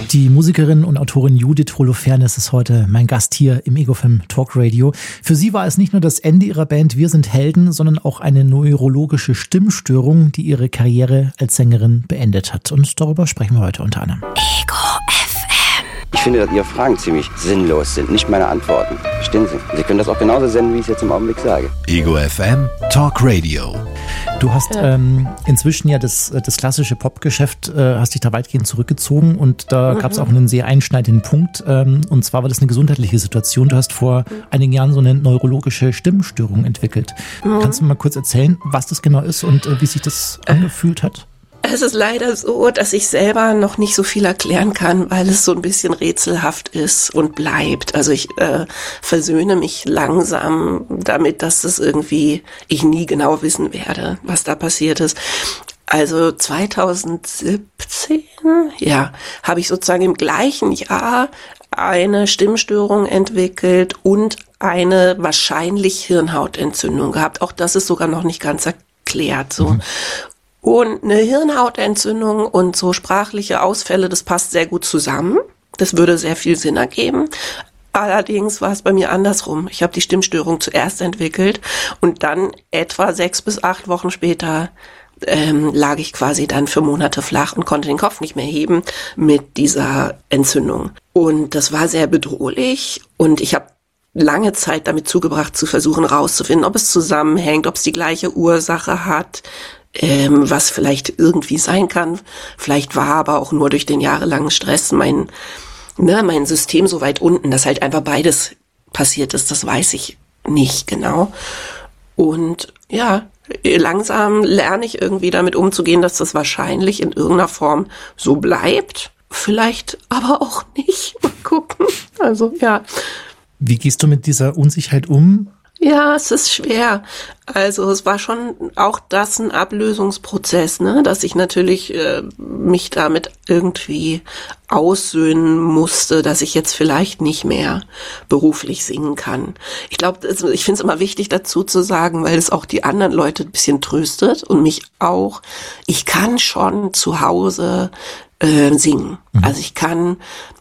Die Musikerin und Autorin Judith Holofernes ist heute mein Gast hier im Ego-FM Talk Radio. Für sie war es nicht nur das Ende ihrer Band Wir sind Helden, sondern auch eine neurologische Stimmstörung, die ihre Karriere als Sängerin beendet hat. Und darüber sprechen wir heute unter anderem. Ego-FM. Ich finde, dass Ihre Fragen ziemlich sinnlos sind, nicht meine Antworten. Verstehen Sie? Sie können das auch genauso senden, wie ich es jetzt im Augenblick sage. Ego-FM Talk Radio. Du hast inzwischen ja das klassische Popgeschäft, hast dich da weitgehend zurückgezogen und da gab es auch einen sehr einschneidenden Punkt und zwar war das eine gesundheitliche Situation. Du hast vor einigen Jahren so eine neurologische Stimmstörung entwickelt. Kannst du mal kurz erzählen, was das genau ist und wie sich das angefühlt hat? Es ist leider so, dass ich selber noch nicht so viel erklären kann, weil es so ein bisschen rätselhaft ist und bleibt. Also ich versöhne mich langsam damit, dass das irgendwie ich nie genau wissen werde, was da passiert ist. Also 2017, habe ich sozusagen im gleichen Jahr eine Stimmstörung entwickelt und eine wahrscheinlich Hirnhautentzündung gehabt. Auch das ist sogar noch nicht ganz erklärt, so. Und eine Hirnhautentzündung und so sprachliche Ausfälle, das passt sehr gut zusammen. Das würde sehr viel Sinn ergeben. Allerdings war es bei mir andersrum. Ich habe die Stimmstörung zuerst entwickelt und dann etwa 6 bis 8 Wochen später lag ich quasi dann für Monate flach und konnte den Kopf nicht mehr heben mit dieser Entzündung. Und das war sehr bedrohlich und ich habe lange Zeit damit zugebracht, zu versuchen rauszufinden, ob es zusammenhängt, ob es die gleiche Ursache hat, was vielleicht irgendwie sein kann. Vielleicht war aber auch nur durch den jahrelangen Stress mein System so weit unten, dass halt einfach beides passiert ist. Das weiß ich nicht genau. Und ja, langsam lerne ich irgendwie damit umzugehen, dass das wahrscheinlich in irgendeiner Form so bleibt. Vielleicht aber auch nicht. Mal gucken. Also, ja. Wie gehst du mit dieser Unsicherheit um? Ja, es ist schwer. Also es war schon auch das ein Ablösungsprozess, ne, dass ich natürlich mich damit irgendwie aussöhnen musste, dass ich jetzt vielleicht nicht mehr beruflich singen kann. Ich glaube, ich finde es immer wichtig dazu zu sagen, weil es auch die anderen Leute ein bisschen tröstet und mich auch. Ich kann schon zu Hause singen. Also ich kann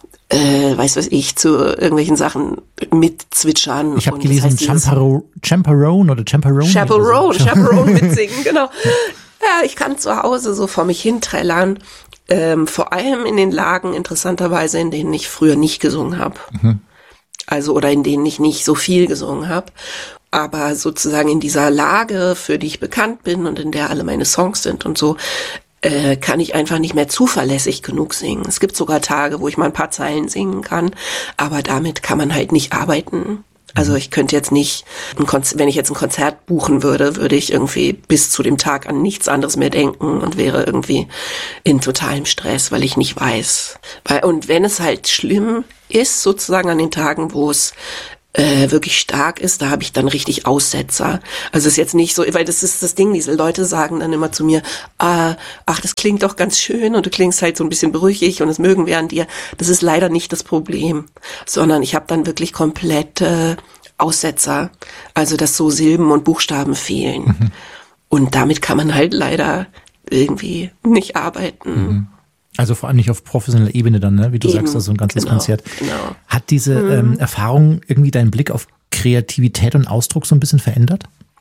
zu irgendwelchen Sachen mitzwitschern. Ich habe gelesen, Chaperone oder Chaperone. Chaperone mitsingen, genau. Ja, ich kann zu Hause so vor mich hinträllern, vor allem in den Lagen, interessanterweise, in denen ich früher nicht gesungen habe. Also, oder in denen ich nicht so viel gesungen habe. Aber sozusagen in dieser Lage, für die ich bekannt bin und in der alle meine Songs sind und so, kann ich einfach nicht mehr zuverlässig genug singen. Es gibt sogar Tage, wo ich mal ein paar Zeilen singen kann, aber damit kann man halt nicht arbeiten. Also ich könnte jetzt nicht, wenn ich jetzt ein Konzert buchen würde, würde ich irgendwie bis zu dem Tag an nichts anderes mehr denken und wäre irgendwie in totalem Stress, weil ich nicht weiß. Und wenn es halt schlimm ist, sozusagen an den Tagen, wo es wirklich stark ist, da habe ich dann richtig Aussetzer. Also es ist jetzt nicht so, weil das ist das Ding, diese Leute sagen dann immer zu mir, ach, das klingt doch ganz schön und du klingst halt so ein bisschen brüchig und das mögen wir an dir. Das ist leider nicht das Problem, sondern ich habe dann wirklich komplette Aussetzer, also dass so Silben und Buchstaben fehlen. Und damit kann man halt leider irgendwie nicht arbeiten. Also vor allem nicht auf professioneller Ebene dann, ne? Wie du sagst, also ein ganzes Konzert. Genau. Hat diese Erfahrung irgendwie deinen Blick auf Kreativität und Ausdruck so ein bisschen verändert?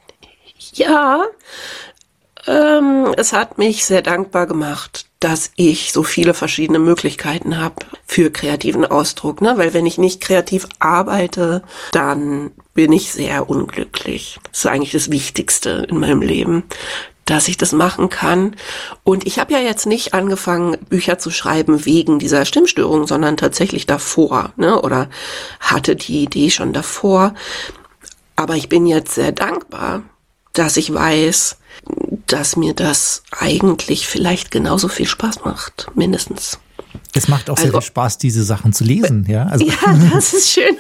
Ja, es hat mich sehr dankbar gemacht, dass ich so viele verschiedene Möglichkeiten habe für kreativen Ausdruck, ne? Weil wenn ich nicht kreativ arbeite, dann bin ich sehr unglücklich. Das ist eigentlich das Wichtigste in meinem Leben, dass ich das machen kann. Und ich habe ja jetzt nicht angefangen, Bücher zu schreiben wegen dieser Stimmstörung, sondern tatsächlich davor, ne? Oder hatte die Idee schon davor. Aber ich bin jetzt sehr dankbar, dass ich weiß, dass mir das eigentlich vielleicht genauso viel Spaß macht, mindestens. Es macht auch sehr viel Spaß, diese Sachen zu lesen, ja? Also. Ja, das ist schön.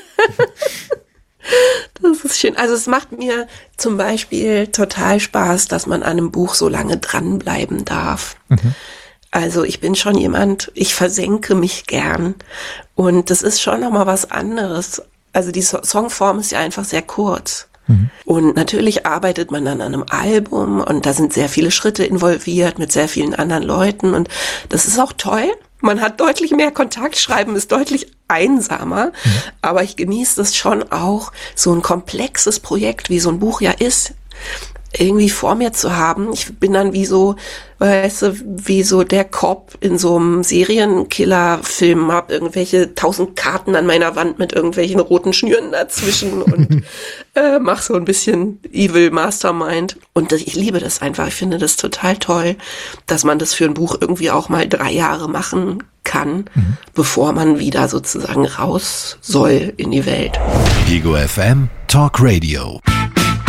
Das ist schön. Also es macht mir zum Beispiel total Spaß, dass man an einem Buch so lange dranbleiben darf. Also ich bin schon jemand, ich versenke mich gern. Und das ist schon nochmal was anderes. Also die Songform ist ja einfach sehr kurz. Und natürlich arbeitet man dann an einem Album und da sind sehr viele Schritte involviert mit sehr vielen anderen Leuten und das ist auch toll. Man hat deutlich mehr Kontakt, Schreiben ist deutlich einsamer, aber ich genieße das schon auch, so ein komplexes Projekt, wie so ein Buch ja ist, irgendwie vor mir zu haben. Ich bin dann wie so, weißt du, wie so der Cop in so einem Serienkiller-Film, hab irgendwelche 1000 Karten an meiner Wand mit irgendwelchen roten Schnüren dazwischen und mach so ein bisschen Evil Mastermind. Und ich liebe das einfach. Ich finde das total toll, dass man das für ein Buch irgendwie auch mal 3 Jahre machen kann, bevor man wieder sozusagen raus soll in die Welt. Ego FM Talk Radio.